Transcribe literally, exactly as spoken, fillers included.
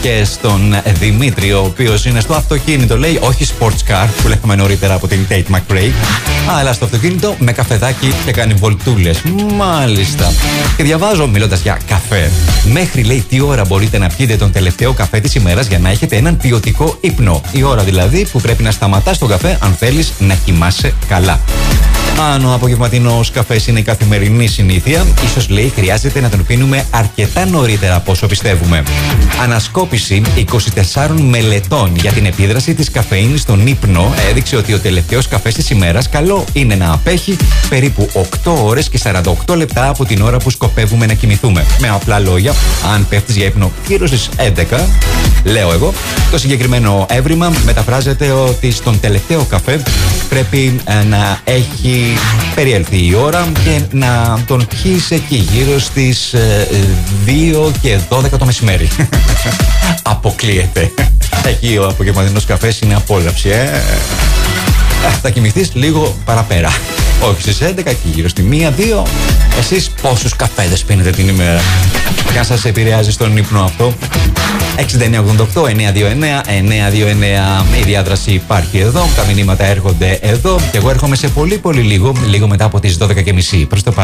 και στον Δημήτρη, ο οποίος είναι στο αυτοκίνητο, λέει, όχι sports car που λέγαμε νωρίτερα από την Tate McRae, αλλά στο αυτοκίνητο με καφεδάκι και κάνει βολτούλες. Μάλιστα. Και διαβάζω, μιλώντας για καφέ, μέχρι, λέει, τι ώρα μπορείτε να πιείτε τον τελευταίο καφέ της ημέρας για να έχετε έναν ποιοτικό ύπνο. Η ώρα δηλαδή που πρέπει να σταματάς τον καφέ αν θέλεις να κοιμάσαι καλά. Αν ο απογευματινός καφές είναι η καθημερινή συνήθεια, ίσως, λέει, χρειάζεται να τον πίνουμε αρκετά νωρίτερα από όσο πιστεύουμε. Ανασκόπηση είκοσι τεσσάρων μελετών για την επίδραση της καφεΐνης στον ύπνο έδειξε ότι ο τελευταίος καφές της ημέρας καλό είναι να απέχει περίπου οκτώ ώρες και σαράντα οκτώ λεπτά από την ώρα που σκοπεύουμε να κοιμηθούμε. Με απλά λόγια, αν πέφτεις για ύπνο γύρω στις έντεκα, λέω εγώ, το συγκεκριμένο έβριμα μεταφράζεται ότι στον τελευταίο καφέ πρέπει ε, να έχει περιέλθει η ώρα και να τον πιείς εκεί γύρω στις ε, δύο και δώδεκα το μεσημέρι. Αποκλείεται. Εκεί ο απογευματινός καφές είναι απόλαυση, ε. Θα κοιμηθείς λίγο παραπέρα. Όχι στις έντεκα και γύρω στη μία δύο. Εσείς πόσους καφέδες πίνετε την ημέρα και αν σας επηρεάζει στον ύπνο αυτό? έξι εννιά ογδόντα οκτώ εννιά δύο εννιά εννιά δύο εννιά. Η διάδραση υπάρχει εδώ, τα μηνύματα έρχονται εδώ και εγώ έρχομαι σε πολύ πολύ λίγο, λίγο μετά από τις δώδεκα και μισή. Προς το παρόν